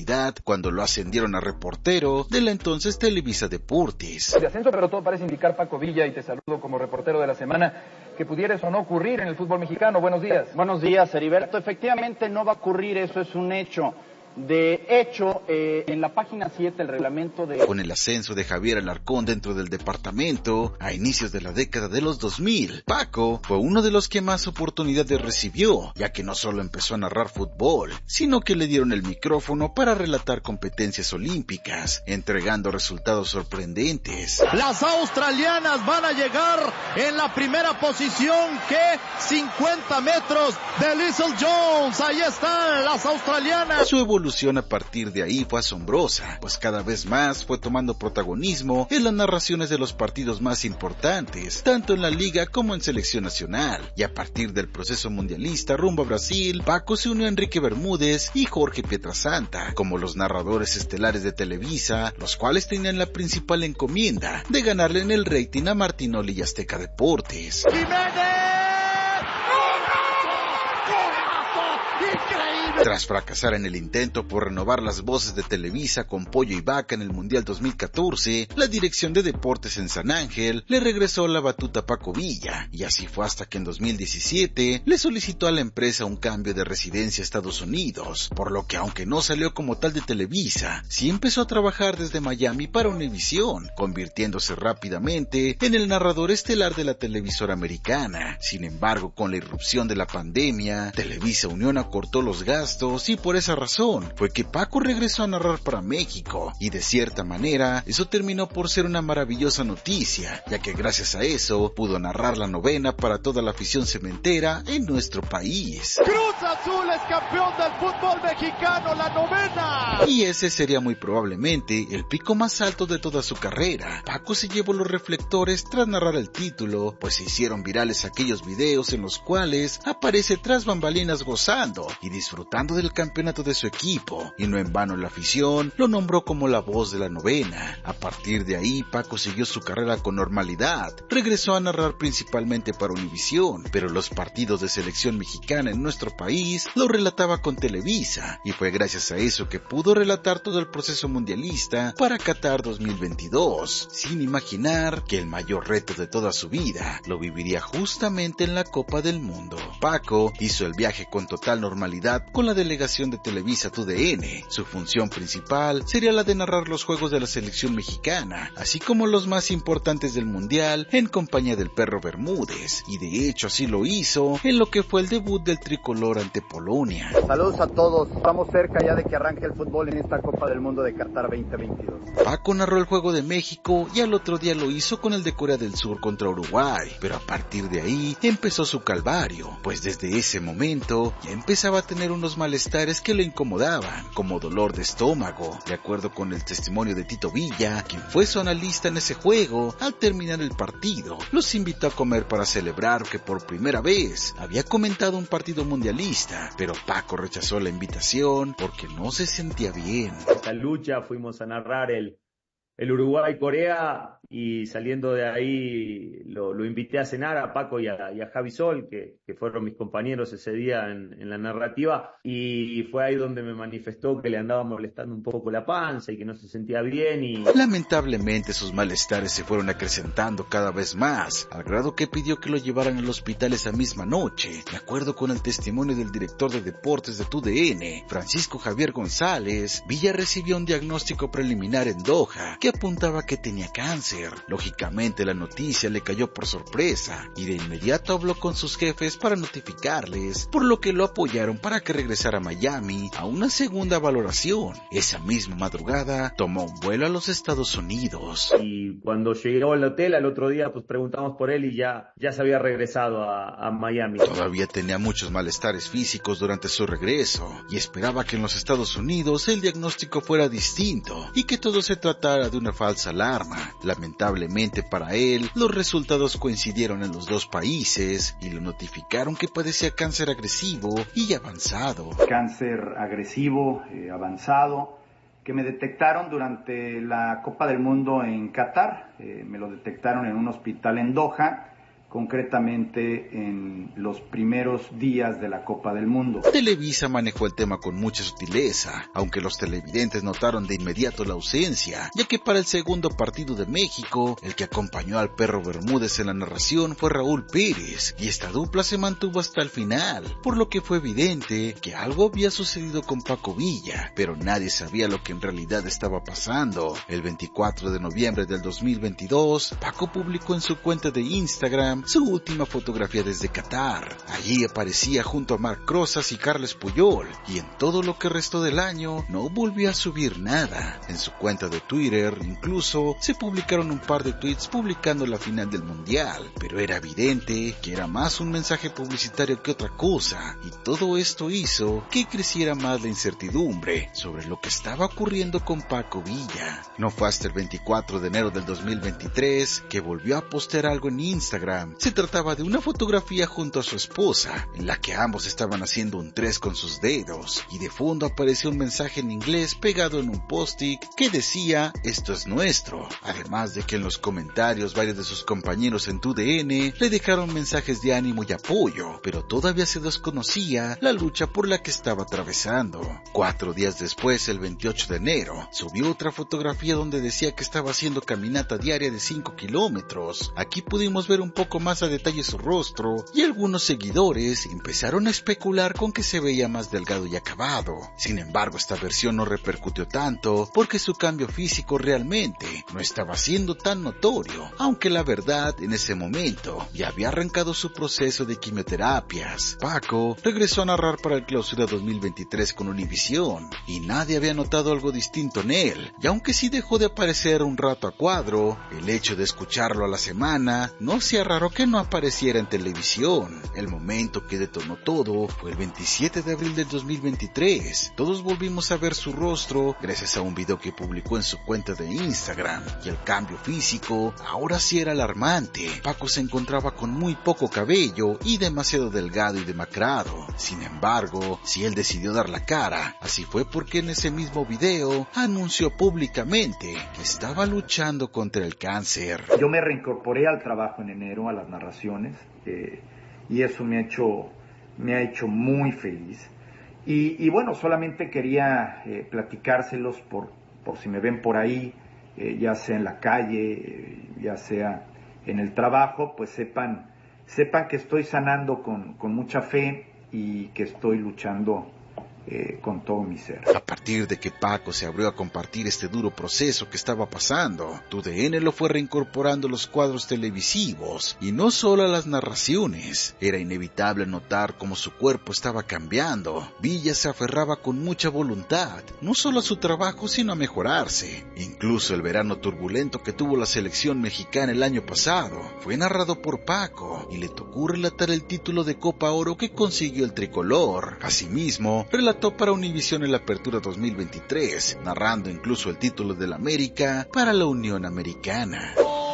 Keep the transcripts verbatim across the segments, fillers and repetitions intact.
oportunidad cuando lo ascendieron a reportero de la entonces Televisa Deportes. De ascenso, pero todo parece indicar, Paco Villa, y te saludo como reportero de la semana, que pudiera eso no ocurrir en el fútbol mexicano. Buenos días. Buenos días, Heriberto. Efectivamente no va a ocurrir, eso es un hecho. De hecho, eh, en la página siete, el reglamento de... Con el ascenso de Javier Alarcón dentro del departamento, a inicios de la década de los dos mil, Paco fue uno de los que más oportunidades recibió, ya que no solo empezó a narrar fútbol, sino que le dieron el micrófono para relatar competencias olímpicas, entregando resultados sorprendentes. Las australianas van a llegar en la primera posición, que cincuenta metros de Little Jones. Ahí están las australianas. Su evolución a partir de ahí fue asombrosa, pues cada vez más fue tomando protagonismo en las narraciones de los partidos más importantes, tanto en la liga como en selección nacional, y a partir del proceso mundialista rumbo a Brasil, Paco se unió a Enrique Bermúdez y Jorge Pietrasanta como los narradores estelares de Televisa, los cuales tenían la principal encomienda de ganarle en el rating a Martinoli y Azteca Deportes. Tras fracasar en el intento por renovar las voces de Televisa con Pollo y Vaca en el Mundial dos mil catorce, la dirección de deportes en San Ángel le regresó la batuta a Paco Villa, y así fue hasta que en dos mil diecisiete le solicitó a la empresa un cambio de residencia a Estados Unidos, por lo que aunque no salió como tal de Televisa, sí empezó a trabajar desde Miami para Univisión, convirtiéndose rápidamente en el narrador estelar de la televisora americana. Sin embargo, con la irrupción de la pandemia, Televisa Unión acortó los gastos y por esa razón fue que Paco regresó a narrar para México, y de cierta manera eso terminó por ser una maravillosa noticia, ya que gracias a eso pudo narrar la novena para toda la afición cementera en nuestro país. Cruz Azul es campeón del fútbol mexicano, la novena. Y ese sería muy probablemente el pico más alto de toda su carrera. Paco se llevó los reflectores tras narrar el título, pues se hicieron virales aquellos videos en los cuales aparece tras bambalinas gozando y disfrutando del campeonato de su equipo, y no en vano la afición lo nombró como la voz de la novena. A partir de ahí, Paco siguió su carrera con normalidad, regresó a narrar principalmente para Univisión, pero los partidos de selección mexicana en nuestro país lo relataba con Televisa, y fue gracias a eso que pudo relatar todo el proceso mundialista para Qatar dos mil veintidós, sin imaginar que el mayor reto de toda su vida lo viviría justamente en la Copa del Mundo. Paco hizo el viaje con total normalidad con la delegación de Televisa T U D N. Su función principal sería la de narrar los juegos de la selección mexicana, así como los más importantes del mundial, en compañía del Perro Bermúdez, y de hecho así lo hizo en lo que fue el debut del tricolor ante Polonia. Saludos a todos, estamos cerca ya de que arranque el fútbol en esta Copa del Mundo de Qatar veinte veintidós. Paco narró el juego de México y al otro día lo hizo con el de Corea del Sur contra Uruguay, pero a partir de ahí empezó su calvario, pues desde ese momento ya empezaba a tener unos malestares que le incomodaban, como dolor de estómago. De acuerdo con el testimonio de Tito Villa, quien fue su analista en ese juego, al terminar el partido, los invitó a comer para celebrar que por primera vez había comentado un partido mundialista, pero Paco rechazó la invitación porque no se sentía bien. Esta lucha fuimos a narrar el, el Uruguay-Corea, y saliendo de ahí lo, lo invité a cenar a Paco y a, y a Javi Sol, que, que fueron mis compañeros ese día en, en la narrativa, y fue ahí donde me manifestó que le andaba molestando un poco la panza y que no se sentía bien. Y lamentablemente sus malestares se fueron acrecentando cada vez más, al grado que pidió que lo llevaran al hospital esa misma noche. De acuerdo con el testimonio del director de deportes de T U D N, Francisco Javier González, Villa recibió un diagnóstico preliminar en Doha que apuntaba que tenía cáncer. Lógicamente la noticia le cayó por sorpresa y de inmediato habló con sus jefes para notificarles, por lo que lo apoyaron para que regresara a Miami a una segunda valoración. Esa misma madrugada tomó un vuelo a los Estados Unidos. Y cuando llegó al hotel al otro día, pues preguntamos por él y ya, ya se había regresado a, a Miami. Todavía tenía muchos malestares físicos durante su regreso y esperaba que en los Estados Unidos el diagnóstico fuera distinto y que todo se tratara de una falsa alarma. Lamentablemente para él, los resultados coincidieron en los dos países y lo notificaron que padecía cáncer agresivo y avanzado. Cáncer agresivo, eh, avanzado, que me detectaron durante la Copa del Mundo en Qatar. Eh, me lo detectaron en un hospital en Doha concretamente en los primeros días de la Copa del Mundo. Televisa manejó el tema con mucha sutileza, aunque los televidentes notaron de inmediato la ausencia, ya que para el segundo partido de México, el que acompañó al Perro Bermúdez en la narración fue Raúl Pérez, y esta dupla se mantuvo hasta el final, por lo que fue evidente que algo había sucedido con Paco Villa, pero nadie sabía lo que en realidad estaba pasando. El veinticuatro de noviembre del dos mil veintidós, Paco publicó en su cuenta de Instagram su última fotografía desde Qatar. Allí aparecía junto a Marc Rosas y Carles Puyol, y en todo lo que restó del año no volvió a subir nada. En su cuenta de Twitter incluso se publicaron un par de tweets publicando la final del Mundial, pero era evidente que era más un mensaje publicitario que otra cosa, y todo esto hizo que creciera más la incertidumbre sobre lo que estaba ocurriendo con Paco Villa. No fue hasta el veinticuatro de enero del dos mil veintitrés que volvió a postear algo en Instagram. Se trataba de una fotografía junto a su esposa, en la que ambos estaban haciendo un tres con sus dedos, y de fondo apareció un mensaje en inglés pegado en un post-it que decía "esto es nuestro", además de que en los comentarios varios de sus compañeros en Tu D N le dejaron mensajes de ánimo y apoyo, pero todavía se desconocía la lucha por la que estaba atravesando. Cuatro días después, el veintiocho de enero, subió otra fotografía donde decía que estaba haciendo caminata diaria de cinco kilómetros. Aquí pudimos ver un poco más a detalle su rostro, y algunos seguidores empezaron a especular con que se veía más delgado y acabado. Sin embargo, esta versión no repercutió tanto, porque su cambio físico realmente no estaba siendo tan notorio, aunque la verdad, en ese momento, ya había arrancado su proceso de quimioterapias. Paco regresó a narrar para el Clausura dos mil veintitrés con Univisión, y nadie había notado algo distinto en él, y aunque sí dejó de aparecer un rato a cuadro, el hecho de escucharlo a la semana no hacía raro que no apareciera en televisión. El momento que detonó todo fue el veintisiete de abril del dos mil veintitrés. Todos volvimos a ver su rostro gracias a un video que publicó en su cuenta de Instagram, y el cambio físico ahora sí era alarmante. Paco se encontraba con muy poco cabello y demasiado delgado y demacrado. Sin embargo, si él decidió dar la cara, así fue porque en ese mismo video anunció públicamente que estaba luchando contra el cáncer. Yo me reincorporé al trabajo en enero, a las narraciones, eh, y eso me ha hecho, me ha hecho muy feliz. Y, y bueno, solamente quería eh, platicárselos por, por si me ven por ahí, eh, ya sea en la calle, eh, ya sea en el trabajo, pues sepan, sepan que estoy sanando con, con mucha fe y que estoy luchando Eh, con todo mi ser. A partir de que Paco se abrió a compartir este duro proceso que estaba pasando, Tu D N lo fue reincorporando a los cuadros televisivos, y no solo a las narraciones. Era inevitable notar cómo su cuerpo estaba cambiando. Villa se aferraba con mucha voluntad, no solo a su trabajo, sino a mejorarse. Incluso el verano turbulento que tuvo la selección mexicana el año pasado fue narrado por Paco, y le tocó relatar el título de Copa Oro que consiguió el tricolor. Asimismo, relató para Univisión en la Apertura dos mil veintitrés, narrando incluso el título del América para la Unión Americana.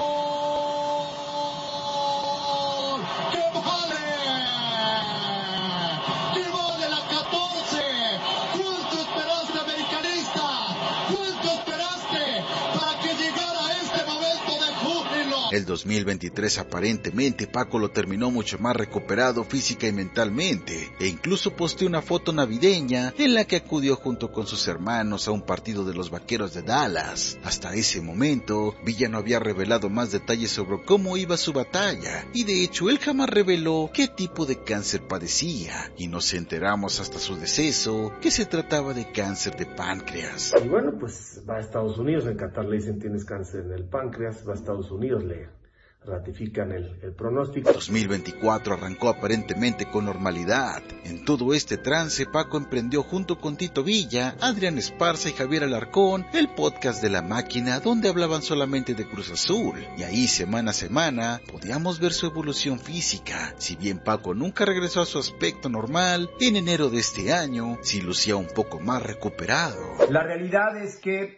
El dos mil veintitrés aparentemente Paco lo terminó mucho más recuperado física y mentalmente, e incluso posteó una foto navideña en la que acudió junto con sus hermanos a un partido de los Vaqueros de Dallas. Hasta ese momento, Villa no había revelado más detalles sobre cómo iba su batalla, y de hecho él jamás reveló qué tipo de cáncer padecía, y nos enteramos hasta su deceso que se trataba de cáncer de páncreas. Y bueno, pues va a Estados Unidos, en Qatar le dicen tienes cáncer en el páncreas, va a Estados Unidos, le ratifican el, el pronóstico. dos mil veinticuatro arrancó aparentemente con normalidad. En todo este trance, Paco emprendió junto con Tito Villa, Adrián Esparza y Javier Alarcón el podcast de La Máquina, donde hablaban solamente de Cruz Azul, y ahí semana a semana podíamos ver su evolución física. Si bien Paco nunca regresó a su aspecto normal, en enero de este año sí lucía un poco más recuperado. La realidad es que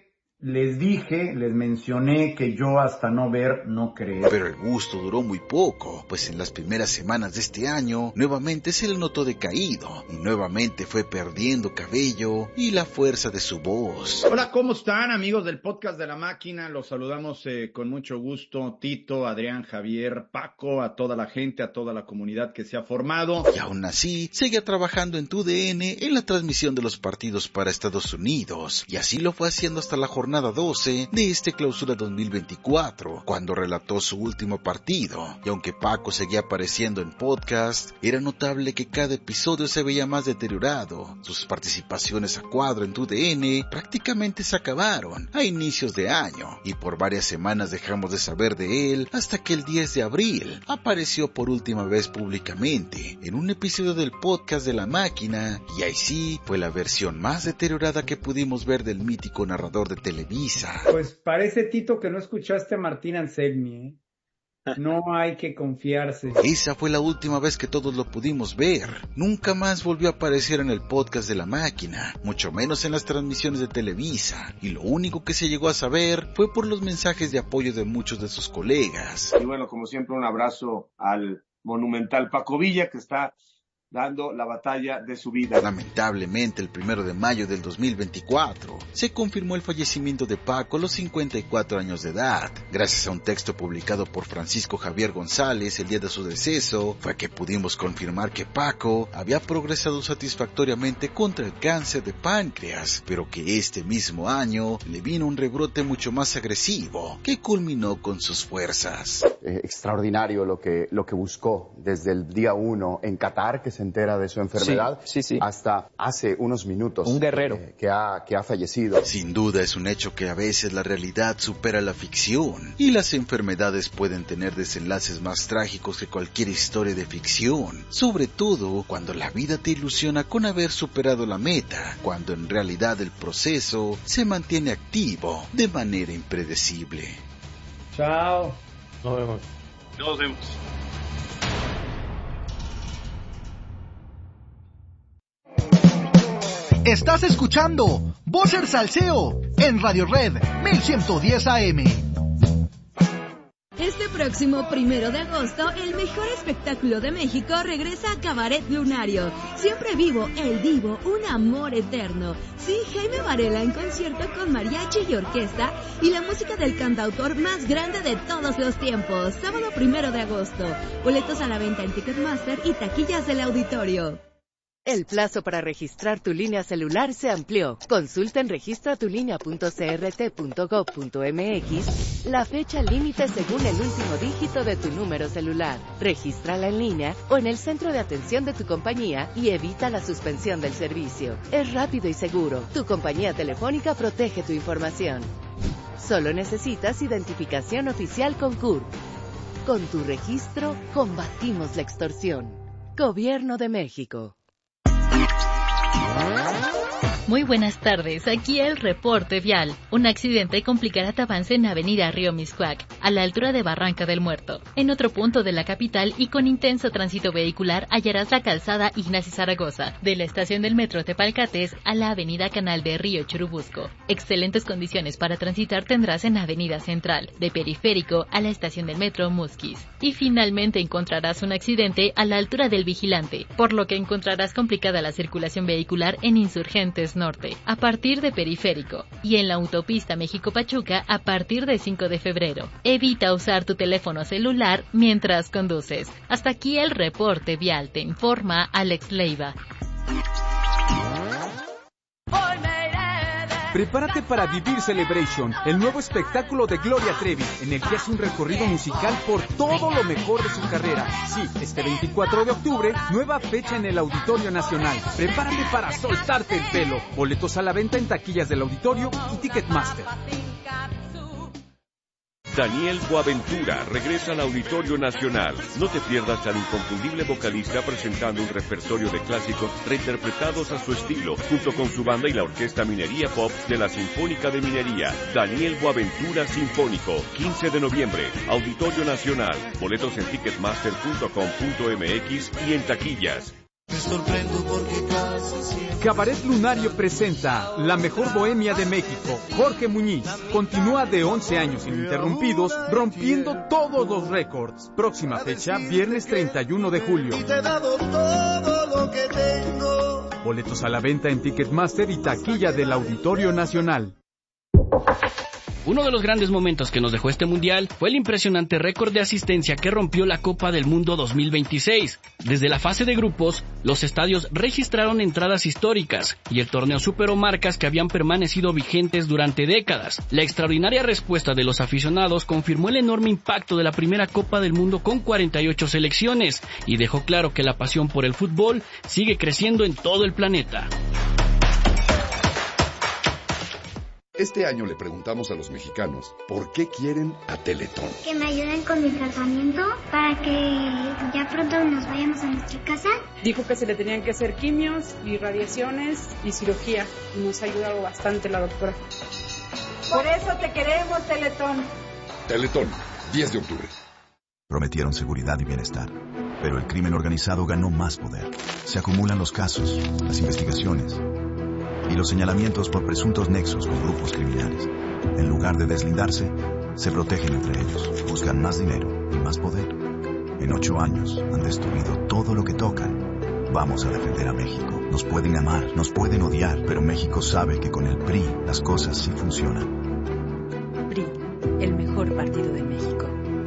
les dije, les mencioné que yo hasta no ver, no creer. Pero el gusto duró muy poco, pues en las primeras semanas de este año, nuevamente se le notó decaído, y nuevamente fue perdiendo cabello y la fuerza de su voz. Hola, ¿cómo están, amigos del podcast de La Máquina? Los saludamos eh, con mucho gusto, Tito, Adrián, Javier, Paco, a toda la gente, a toda la comunidad que se ha formado. Y aún así, seguía trabajando en tu D N en la transmisión de los partidos para Estados Unidos, y así lo fue haciendo hasta la jornada doce de este clausura dos mil veinticuatro, cuando relató su último partido. Y aunque Paco seguía apareciendo en podcast, era notable que cada episodio se veía más deteriorado. Sus participaciones a cuadro en tu D N prácticamente se acabaron a inicios de año, y por varias semanas dejamos de saber de él hasta que el diez de abril apareció por última vez públicamente en un episodio del podcast de La Máquina, y ahí sí fue la versión más deteriorada que pudimos ver del mítico narrador de televisión. Pues parece, Tito, que no escuchaste a Martín Anselmi, ¿eh? No hay que confiarse. Esa fue la última vez que todos lo pudimos ver. Nunca más volvió a aparecer en el podcast de La Máquina, mucho menos en las transmisiones de Televisa, y lo único que se llegó a saber fue por los mensajes de apoyo de muchos de sus colegas. Y bueno, como siempre, un abrazo al monumental Paco Villa, que está dando la batalla de su vida. Lamentablemente, el primero de mayo del dos mil veinticuatro, se confirmó el fallecimiento de Paco a los cincuenta y cuatro años de edad. Gracias a un texto publicado por Francisco Javier González el día de su deceso, fue que pudimos confirmar que Paco había progresado satisfactoriamente contra el cáncer de páncreas, pero que este mismo año le vino un rebrote mucho más agresivo, que culminó con sus fuerzas. Eh, extraordinario lo que, lo que buscó desde el día uno en Qatar, que se entera de su enfermedad, sí, sí, sí. hasta hace unos minutos. Un guerrero. Eh, que, ha, que ha fallecido. Sin duda es un hecho que a veces la realidad supera la ficción, y las enfermedades pueden tener desenlaces más trágicos que cualquier historia de ficción, sobre todo cuando la vida te ilusiona con haber superado la meta, cuando en realidad el proceso se mantiene activo de manera impredecible. Chao. Nos vemos. Nos vemos. Estás escuchando Vocer Salseo en Radio Red mil ciento diez A M. Este próximo primero de agosto, el mejor espectáculo de México regresa a Cabaret Lunario. Siempre vivo, el divo, un amor eterno. Sí, Jaime Varela en concierto con mariachi y orquesta y la música del cantautor más grande de todos los tiempos. Sábado primero de agosto. Boletos a la venta en Ticketmaster y taquillas del auditorio. El plazo para registrar tu línea celular se amplió. Consulta en registratulinea punto c r t punto gov punto m x la fecha límite según el último dígito de tu número celular. Regístrala en línea o en el centro de atención de tu compañía y evita la suspensión del servicio. Es rápido y seguro. Tu compañía telefónica protege tu información. Solo necesitas identificación oficial con C U R P. Con tu registro, combatimos la extorsión. Gobierno de México. Muy buenas tardes, aquí el reporte vial. Un accidente complicará tu avance en Avenida Río Miscuac, a la altura de Barranca del Muerto. En otro punto de la capital y con intenso tránsito vehicular hallarás la calzada Ignacio Zaragoza, de la estación del metro Tepalcates a la Avenida Canal de Río Churubusco. Excelentes condiciones para transitar tendrás en Avenida Central, de Periférico a la estación del metro Musquis. Y finalmente encontrarás un accidente a la altura del Vigilante, por lo que encontrarás complicada la circulación vehicular en Insurgentes Norte, a partir de Periférico, y en la autopista México-Pachuca a partir de cinco de febrero. Evita usar tu teléfono celular mientras conduces. Hasta aquí el reporte vial, te informa Alex Leiva. Prepárate para vivir Celebration, el nuevo espectáculo de Gloria Trevi, en el que hace un recorrido musical por todo lo mejor de su carrera. Sí, este veinticuatro de octubre, nueva fecha en el Auditorio Nacional. Prepárate para soltarte el pelo. Boletos a la venta en taquillas del auditorio y Ticketmaster. Daniel Boaventura regresa al Auditorio Nacional. No te pierdas al inconfundible vocalista presentando un repertorio de clásicos reinterpretados a su estilo, junto con su banda y la Orquesta Minería Pop de la Sinfónica de Minería. Daniel Boaventura Sinfónico, quince de noviembre, Auditorio Nacional. Boletos en ticketmaster punto com punto m x y en taquillas. Me sorprendo porque casi siempre... Cabaret Lunario presenta La Mejor Bohemia de México. Jorge Muñiz continúa de once años ininterrumpidos, rompiendo todos los récords. Próxima fecha, viernes treinta y uno de julio. Y te he dado todo lo que tengo. Boletos a la venta en Ticketmaster y taquilla del Auditorio Nacional. Uno de los grandes momentos que nos dejó este mundial fue el impresionante récord de asistencia que rompió la Copa del Mundo dos mil veintiséis. Desde la fase de grupos, los estadios registraron entradas históricas y el torneo superó marcas que habían permanecido vigentes durante décadas. La extraordinaria respuesta de los aficionados confirmó el enorme impacto de la primera Copa del Mundo con cuarenta y ocho selecciones y dejó claro que la pasión por el fútbol sigue creciendo en todo el planeta. Este año le preguntamos a los mexicanos por qué quieren a Teletón. Que me ayuden con mi tratamiento para que ya pronto nos vayamos a nuestra casa. Dijo que se le tenían que hacer quimios y radiaciones y cirugía. Y nos ha ayudado bastante la doctora. Por eso te queremos, Teletón. Teletón, diez de octubre. Prometieron seguridad y bienestar, pero el crimen organizado ganó más poder. Se acumulan los casos, las investigaciones y los señalamientos por presuntos nexos con grupos criminales. En lugar de deslindarse, se protegen entre ellos, buscan más dinero y más poder. En ocho años han destruido todo lo que tocan. Vamos a defender a México. Nos pueden amar, nos pueden odiar, pero México sabe que con el P R I las cosas sí funcionan. P R I, el mejor partido de México.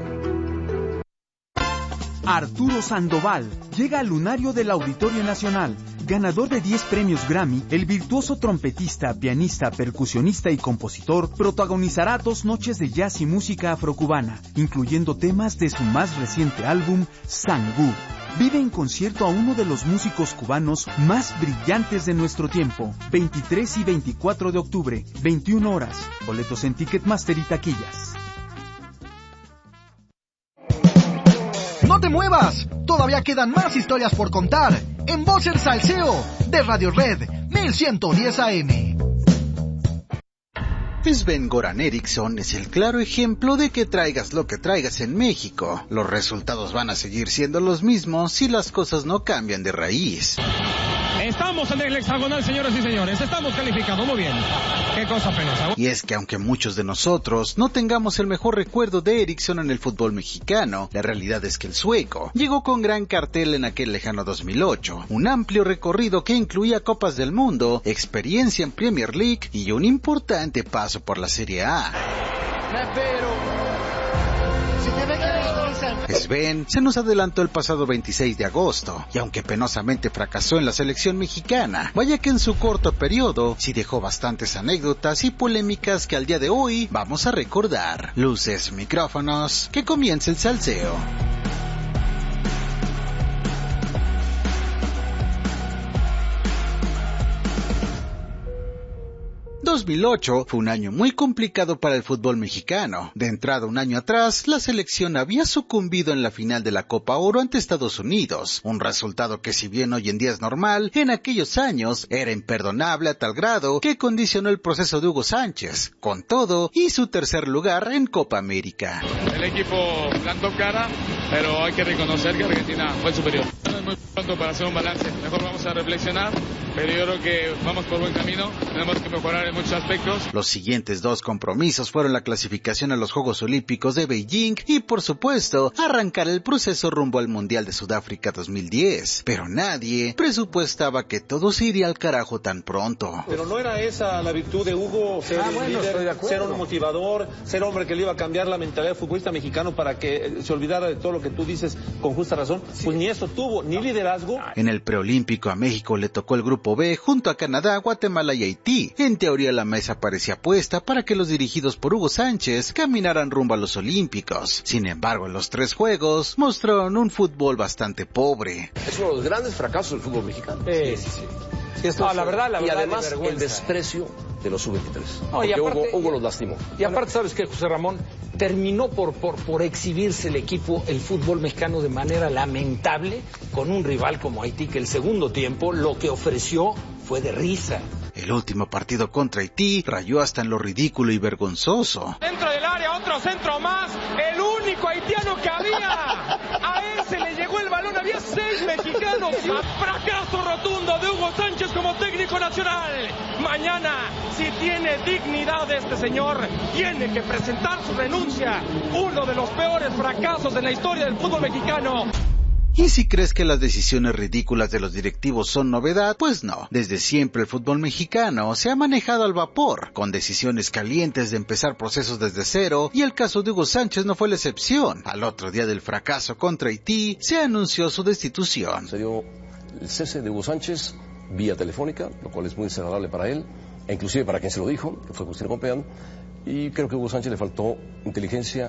Arturo Sandoval llega al lunario del Auditorio Nacional. Ganador de diez premios Grammy, el virtuoso trompetista, pianista, percusionista y compositor protagonizará dos noches de jazz y música afrocubana, incluyendo temas de su más reciente álbum, Sangú. Vive en concierto a uno de los músicos cubanos más brillantes de nuestro tiempo. veintitrés y veinticuatro de octubre, veintiuna horas. Boletos en Ticketmaster y taquillas. ¡No te muevas! Todavía quedan más historias por contar en Voz el Salseo de Radio Red mil ciento diez A M. Sven-Goran Eriksson es el claro ejemplo de que traigas lo que traigas en México, los resultados van a seguir siendo los mismos si las cosas no cambian de raíz. Estamos en el hexagonal, señoras y señores, estamos calificados, muy bien. Qué cosa penosa. Y es que aunque muchos de nosotros no tengamos el mejor recuerdo de Eriksson en el fútbol mexicano, la realidad es que el sueco llegó con gran cartel en aquel lejano dos mil ocho, un amplio recorrido que incluía Copas del Mundo, experiencia en Premier League y un importante paso por la Serie A. Sven se nos adelantó el pasado veintiséis de agosto, y aunque penosamente fracasó en la selección mexicana, vaya que en su corto periodo sí dejó bastantes anécdotas y polémicas que al día de hoy vamos a recordar. Luces, micrófonos, que comience el salseo. dos mil ocho fue un año muy complicado para el fútbol mexicano. De entrada, un año atrás, la selección había sucumbido en la final de la Copa Oro ante Estados Unidos, un resultado que, si bien hoy en día es normal, en aquellos años era imperdonable a tal grado que condicionó el proceso de Hugo Sánchez, con todo y su tercer lugar en Copa América. El equipo plantó cara, pero hay que reconocer que Argentina fue superior. No es muy pronto para hacer un balance, mejor vamos a reflexionar, pero yo creo que vamos por buen camino, tenemos que mejorar en muchos aspectos. Los siguientes dos compromisos fueron la clasificación a los Juegos Olímpicos de Beijing y, por supuesto, arrancar el proceso rumbo al Mundial de Sudáfrica dos mil diez. Pero nadie presupuestaba que todo se iría al carajo tan pronto. Pero no era esa la virtud de Hugo, ser ah, bueno, líder, ser un motivador, ser hombre que le iba a cambiar la mentalidad del futbolista mexicano para que se olvidara de todo lo que tú dices con justa razón. Sí. Pues ni eso tuvo, ni liderazgo. En el preolímpico a México le tocó el grupo B junto a Canadá, Guatemala y Haití. En teoría la mesa parecía puesta para que los dirigidos por Hugo Sánchez caminaran rumbo a los Olímpicos. Sin embargo, en los tres juegos mostraron un fútbol bastante pobre. Es uno de los grandes fracasos del fútbol mexicano. Sí, sí, sí. sí esto no, es, la verdad, la y verdad, además de el desprecio de los sub veintitrés. No, y aparte, Hugo, Hugo los lastimó. Y aparte, ¿sabes qué, José Ramón? Terminó por, por, por exhibirse el equipo, el fútbol mexicano de manera lamentable con un rival como Haití, que el segundo tiempo lo que ofreció fue de risa. El último partido contra Haití rayó hasta en lo ridículo y vergonzoso. Dentro del área, otro centro más, el único haitiano que había. A ese le llegó el balón, había seis mexicanos explosivo. Fracaso rotundo de Hugo Sánchez como técnico nacional. Mañana, si tiene dignidad este señor, tiene que presentar su renuncia. Uno de los peores fracasos en la historia del fútbol mexicano. Y si crees que las decisiones ridículas de los directivos son novedad, pues no. Desde siempre el fútbol mexicano se ha manejado al vapor, con decisiones calientes de empezar procesos desde cero, y el caso de Hugo Sánchez no fue la excepción. Al otro día del fracaso contra Haití, se anunció su destitución. Se dio el cese de Hugo Sánchez vía telefónica, lo cual es muy desagradable para él, e inclusive para quien se lo dijo, que fue Justino Compeán, y creo que a Hugo Sánchez le faltó inteligencia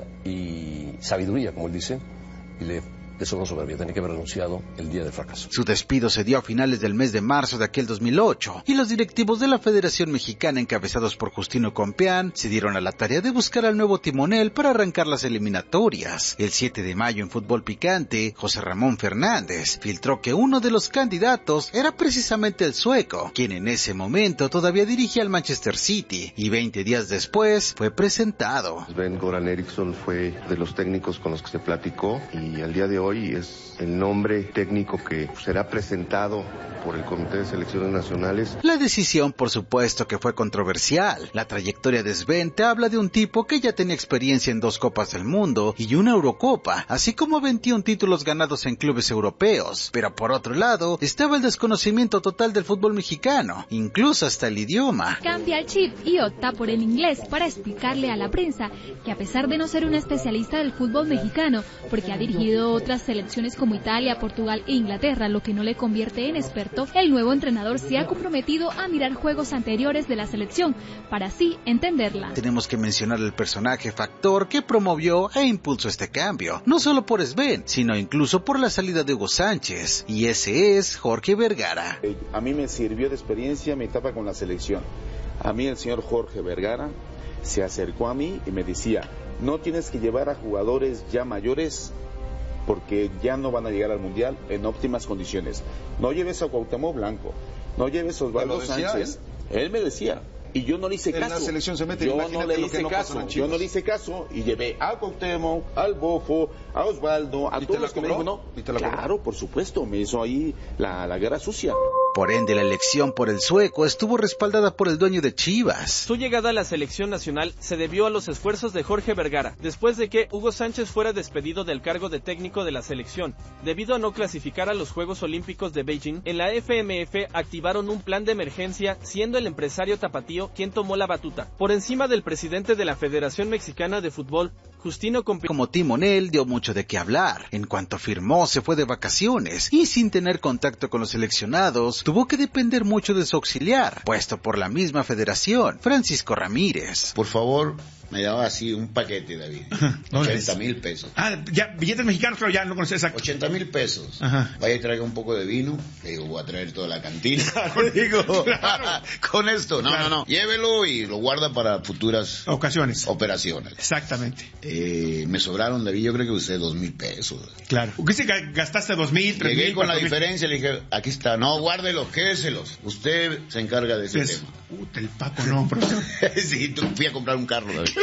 y sabiduría, como él dice, y le de sobró soberbia, tenía que haber renunciado el día del fracaso. Su despido se dio a finales del mes de marzo de aquel dos mil ocho, y los directivos de la Federación Mexicana, encabezados por Justino Compeán, se dieron a la tarea de buscar al nuevo timonel para arrancar las eliminatorias. El siete de mayo en Fútbol Picante, José Ramón Fernández filtró que uno de los candidatos era precisamente el sueco, quien en ese momento todavía dirigía al Manchester City, y veinte días después fue presentado. Sven-Goran Eriksson fue de los técnicos con los que se platicó, y al día de hoy Hoy es el nombre técnico que será presentado por el Comité de Selecciones Nacionales. La decisión, por supuesto, que fue controversial. La trayectoria de Sven te habla de un tipo que ya tenía experiencia en dos Copas del Mundo y una Eurocopa, así como veintiún títulos ganados en clubes europeos. Pero por otro lado, estaba el desconocimiento total del fútbol mexicano, incluso hasta el idioma. Cambia el chip y opta por el inglés para explicarle a la prensa que a pesar de no ser un especialista del fútbol mexicano, porque ha dirigido otras selecciones como Italia, Portugal e Inglaterra, lo que no le convierte en experto, el nuevo entrenador se ha comprometido a mirar juegos anteriores de la selección para así entenderla. Tenemos que mencionar el personaje factor que promovió e impulsó este cambio, no solo por Sven, sino incluso por la salida de Hugo Sánchez, y ese es Jorge Vergara. A mí me sirvió de experiencia mi etapa con la selección. A mí el señor Jorge Vergara se acercó a mí y me decía, no tienes que llevar a jugadores ya mayores porque ya no van a llegar al Mundial en óptimas condiciones. No lleves a Cuauhtémoc Blanco, no lleves a Osvaldo Sánchez. Él? él me decía, y yo no le hice en caso. La selección se mete, yo no le hice no caso, yo no le hice caso y llevé a Cuauhtémoc, al Bofo, a Osvaldo, a todos los que me dijo, no, claro, por supuesto, me hizo ahí la, la guerra sucia. Por ende, la elección por el sueco estuvo respaldada por el dueño de Chivas. Su llegada a la selección nacional se debió a los esfuerzos de Jorge Vergara, después de que Hugo Sánchez fuera despedido del cargo de técnico de la selección. Debido a no clasificar a los Juegos Olímpicos de Beijing, en la F M F activaron un plan de emergencia, siendo el empresario tapatío quien tomó la batuta. Por encima del presidente de la Federación Mexicana de Fútbol, Justino Compeán. Como timonel dio mucho de qué hablar. En cuanto firmó, se fue de vacaciones, y sin tener contacto con los seleccionados, tuvo que depender mucho de su auxiliar, puesto por la misma federación, Francisco Ramírez. Por favor, me daba así un paquete, David. ochenta mil pesos. Ah, ya, billetes mexicanos, pero ya no conoces exacto. ochenta mil pesos. Ajá. Vaya y traiga un poco de vino. Le digo, voy a traer toda la cantina. Digo, claro. Con esto. No, claro. no, no. Llévelo y lo guarda para futuras ocasiones. Operaciones. Exactamente. Eh, me sobraron, David, yo creo que usé dos mil pesos. Claro. ¿Qué si gastaste dos mil, tres mil? Llegué con la diferencia, le dije, aquí está. No, guárdelos, quédeselos. Usted se encarga de ese es, tema. Puta, el Paco no, profesor. Sí, fui a comprar un carro, David.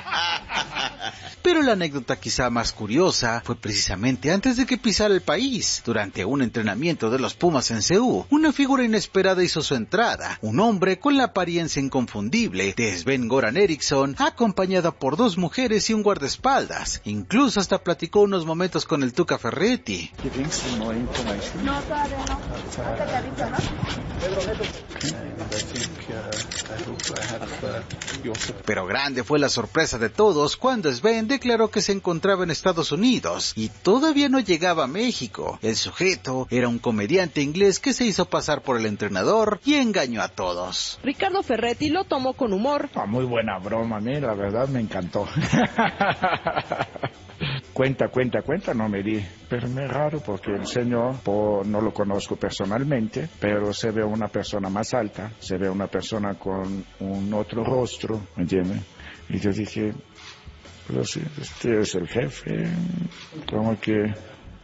Pero la anécdota quizá más curiosa fue precisamente antes de que pisara el país. Durante un entrenamiento de los Pumas en Seúl, una figura inesperada hizo su entrada, un hombre con la apariencia inconfundible de Sven-Goran Eriksson, acompañado por dos mujeres y un guardaespaldas. Incluso hasta platicó unos momentos con el Tuca Ferretti. No, todavía no. No te aviso, ¿no? Pero grande fue la sorpresa de todos cuando Sven declaró que se encontraba en Estados Unidos y todavía no llegaba a México. El sujeto era un comediante inglés que se hizo pasar por el entrenador y engañó a todos. Ricardo Ferretti lo tomó con humor. Ah, muy buena broma, a mí la verdad me encantó. Cuenta, cuenta, cuenta, no me di. Pero es raro porque el señor, por, no lo conozco personalmente, pero se ve una persona más alta, se ve una persona con un otro rostro, ¿me entiendes? Y yo dije, pero sí, este es el jefe, como que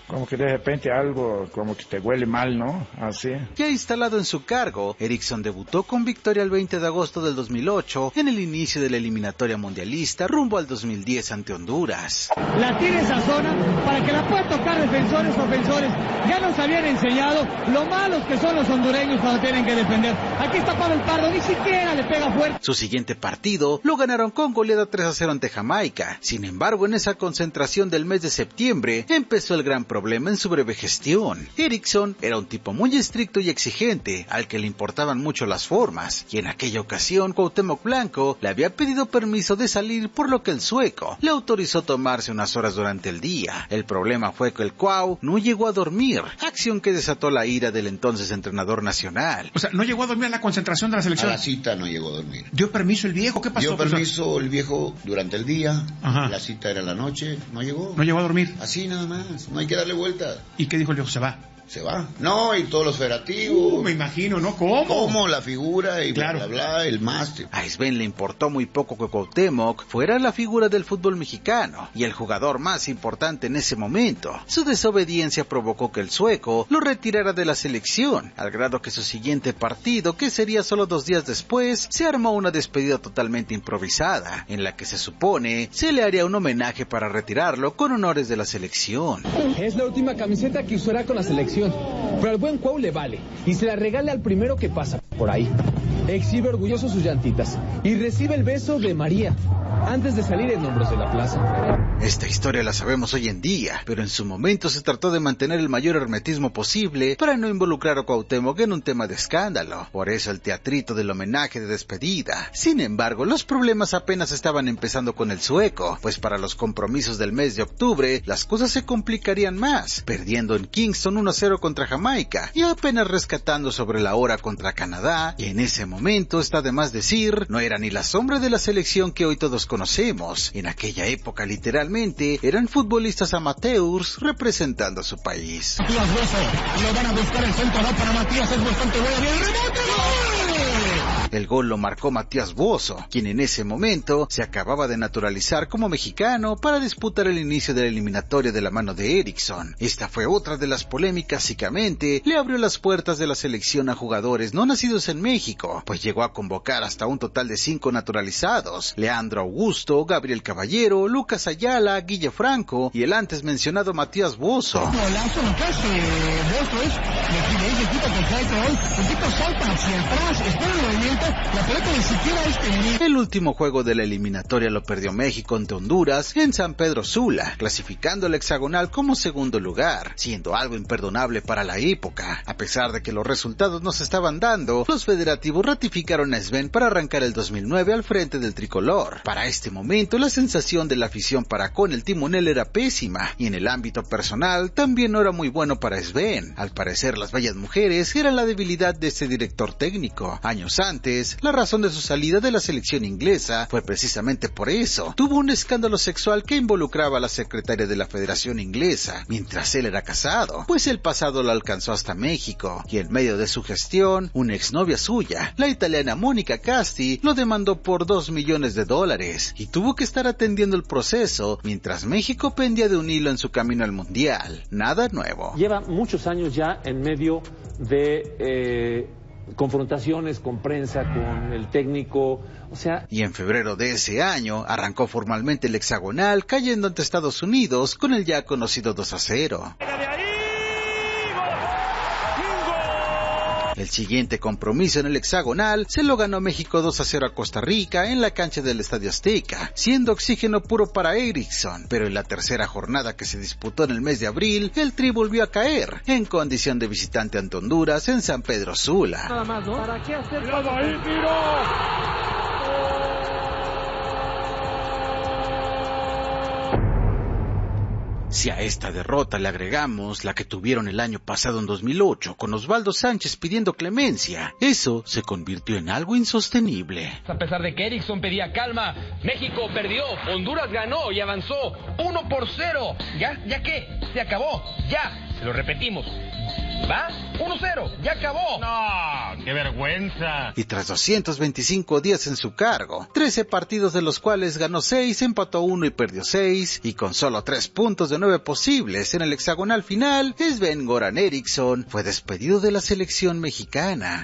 como que de repente algo como que te huele mal, ¿no? Así. Ya instalado en su cargo, Eriksson debutó con victoria el veinte de agosto del dos mil ocho en el inicio de la eliminatoria mundialista rumbo al dos mil diez ante Honduras. La tiene esa zona para que la pueda tocar defensores o ofensores. Ya nos habían enseñado lo malos que son los hondureños cuando tienen que defender. Aquí está Pavel Pardo, ni siquiera le pega fuerte. Su siguiente partido lo ganaron con goleada tres a cero ante Jamaica. Sin embargo, en esa concentración del mes de septiembre empezó el gran problema en su breve gestión. Eriksson era un tipo muy estricto y exigente, al que le importaban mucho las formas, y en aquella ocasión Cuauhtémoc Blanco le había pedido permiso de salir, por lo que el sueco le autorizó tomarse unas horas durante el día. El problema fue que el Cuau no llegó a dormir, acción que desató la ira del entonces entrenador nacional. O sea, no llegó a dormir a la concentración de la selección. A la cita no llegó a dormir. ¿Dio permiso el viejo? ¿Qué pasó? Dio permiso el viejo durante el día. Ajá. La cita era la noche, no llegó. No llegó a dormir. Así nada más, no hay que darle vuelta. ¿Y qué dijo el viejo? Se va. Se va. No, y todos los federativos. Uh, me imagino, ¿no? ¿Cómo? ¿Cómo? La figura y claro. bla, bla, bla, el máster. A Sven le importó muy poco que Cuauhtémoc fuera la figura del fútbol mexicano y el jugador más importante en ese momento. Su desobediencia provocó que el sueco lo retirara de la selección, al grado que su siguiente partido, que sería solo dos días después, se armó una despedida totalmente improvisada, en la que se supone se le haría un homenaje para retirarlo con honores de la selección. Es la última camiseta que usará con la selección. Pero al buen Cuau le vale y se la regala al primero que pasa por ahí. Exhibe orgulloso sus llantitas y recibe el beso de María antes de salir en hombros de la plaza. Esta historia la sabemos hoy en día, pero en su momento se trató de mantener el mayor hermetismo posible para no involucrar a Cuauhtémoc en un tema de escándalo. Por eso el teatrito del homenaje de despedida. Sin embargo, los problemas apenas estaban empezando con el sueco, pues para los compromisos del mes de octubre, las cosas se complicarían más, perdiendo en Kingston uno a cero contra Jamaica y apenas rescatando sobre la hora contra Canadá, y en ese momento, está de más decir, no era ni la sombra de la selección que hoy todos conocemos. En aquella época, literalmente, eran futbolistas amateurs representando a su país. Matías Bozo, lo van a buscar el centro, no para Matías, es bastante bueno, bien, ¡rebote, gol! El gol lo marcó Matías Bozo, quien en ese momento se acababa de naturalizar como mexicano para disputar el inicio de la eliminatoria de la mano de Eriksson. Esta fue otra de las polémicas, básicamente, le abrió las puertas de la selección a jugadores no nacidos en México, pues llegó a convocar hasta un total de cinco naturalizados: Leandro Augusto, Gabriel Caballero, Lucas Ayala, Guille Franco y el antes mencionado Matías Bozo. Golazo lo que hace Bozo es, de equipo que trae hoy, el tipo salta hacia atrás, espera el movimiento, la pelota ni siquiera es tenida. El último juego de la eliminatoria lo perdió México ante Honduras en San Pedro Sula, clasificando al hexagonal como segundo lugar, siendo algo imperdonable para la época. A pesar de que los resultados no se estaban dando, los federativos ratificaron a Sven para arrancar el dos mil nueve al frente del tricolor. Para este momento, la sensación de la afición para con el timonel era pésima, y en el ámbito personal también no era muy bueno para Sven. Al parecer, las bellas mujeres eran la debilidad de este director técnico. Años antes, la razón de su salida de la selección inglesa fue precisamente por eso. Tuvo un escándalo sexual que involucraba a la secretaria de la Federación Inglesa, mientras él era casado, pues el pasado lo alcanzó hasta México, y en medio de su gestión, una exnovia suya, la italiana Mónica Casti, lo demandó por dos millones de dólares, y tuvo que estar atendiendo el proceso, mientras México pendía de un hilo en su camino al Mundial. Nada nuevo. Lleva muchos años ya en medio de eh, confrontaciones con prensa, con el técnico, o sea... Y en febrero de ese año arrancó formalmente el hexagonal, cayendo ante Estados Unidos con el ya conocido dos a cero. El siguiente compromiso en el hexagonal se lo ganó México dos a cero a Costa Rica en la cancha del Estadio Azteca, siendo oxígeno puro para Eriksson, pero en la tercera jornada que se disputó en el mes de abril, el Tri volvió a caer, en condición de visitante ante Honduras en San Pedro Sula. Nada más, ¿no? ¿Para qué hacer todo ahí, tiro? Si a esta derrota le agregamos la que tuvieron el año pasado en dos mil ocho, con Osvaldo Sánchez pidiendo clemencia, eso se convirtió en algo insostenible. A pesar de que Eriksson pedía calma, México perdió, Honduras ganó y avanzó uno por cero. ¿Ya? ¿Ya qué? Se acabó. Ya. Se lo repetimos. ¿Va? uno cero, ya acabó. No, qué vergüenza. Y tras doscientos veinticinco días en su cargo, trece partidos de los cuales ganó seis, empató uno y perdió seis, y con solo tres puntos de nueve posibles en el hexagonal final, Sven-Göran Eriksson fue despedido de la selección mexicana.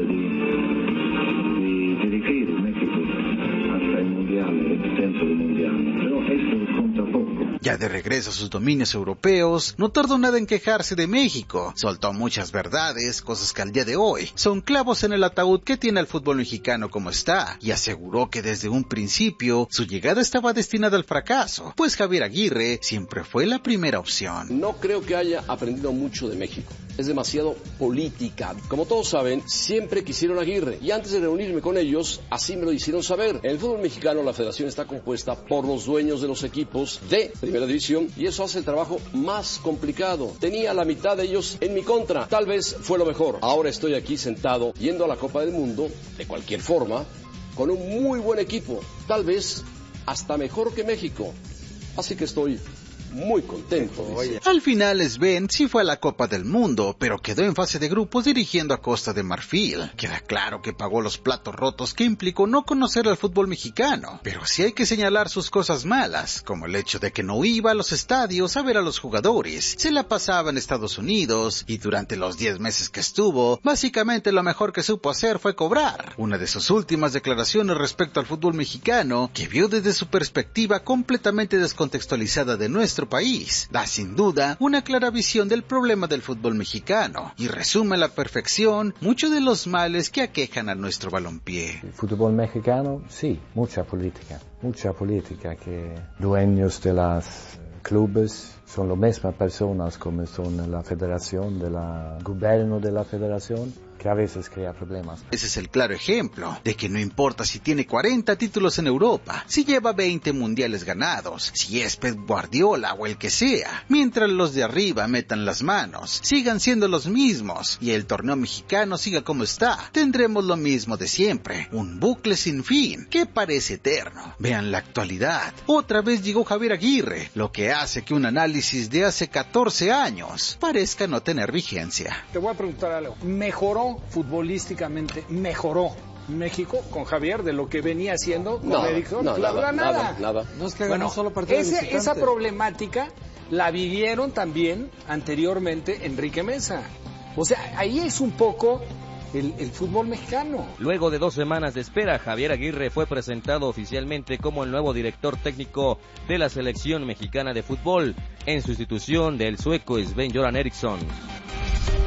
Ya de regreso a sus dominios europeos, no tardó nada en quejarse de México. Soltó muchas verdades, cosas que al día de hoy son clavos en el ataúd que tiene el fútbol mexicano como está, y aseguró que desde un principio su llegada estaba destinada al fracaso, pues Javier Aguirre siempre fue la primera opción. No creo que haya aprendido mucho de México. Es demasiado política. Como todos saben, siempre quisieron a Aguirre, y antes de reunirme con ellos, así me lo hicieron saber. En el fútbol mexicano la federación está compuesta por los dueños de los equipos de primera división, y eso hace el trabajo más complicado. Tenía la mitad de ellos en mi contra. Tal vez fue lo mejor. Ahora estoy aquí sentado, yendo a la Copa del Mundo, de cualquier forma, con un muy buen equipo. Tal vez hasta mejor que México. Así que estoy muy contento. Al final Sven sí fue a la Copa del Mundo, pero quedó en fase de grupos dirigiendo a Costa de Marfil. Queda claro que pagó los platos rotos que implicó no conocer al fútbol mexicano, pero sí hay que señalar sus cosas malas, como el hecho de que no iba a los estadios a ver a los jugadores, se la pasaba en Estados Unidos, y durante los diez meses que estuvo, básicamente lo mejor que supo hacer fue cobrar. Una de sus últimas declaraciones respecto al fútbol mexicano, que vio desde su perspectiva completamente descontextualizada de nuestro país, da sin duda una clara visión del problema del fútbol mexicano y resume a la perfección muchos de los males que aquejan a nuestro balompié. El fútbol mexicano, sí, mucha política, mucha política, que dueños de los clubes son las mismas personas como son la federación, de la gobierno de la federación, que a veces crea problemas. Ese es el claro ejemplo de que no importa si tiene cuarenta títulos en Europa, si lleva veinte mundiales ganados, si es Pep Guardiola o el que sea, mientras los de arriba metan las manos, sigan siendo los mismos y el torneo mexicano siga como está, tendremos lo mismo de siempre, un bucle sin fin que parece eterno. Vean la actualidad, otra vez llegó Javier Aguirre, lo que hace que un análisis de hace catorce años parezca no tener vigencia. Te voy a preguntar algo, ¿mejoró futbolísticamente, mejoró México con Javier de lo que venía haciendo con no, Eriksson? No, nada, nada, nada, nada. No es que bueno, solo partido ese, esa problemática la vivieron también anteriormente Enrique Mesa. O sea, ahí es un poco el, el fútbol mexicano. Luego de dos semanas de espera, Javier Aguirre fue presentado oficialmente como el nuevo director técnico de la selección mexicana de fútbol, en sustitución del sueco Sven-Göran Eriksson.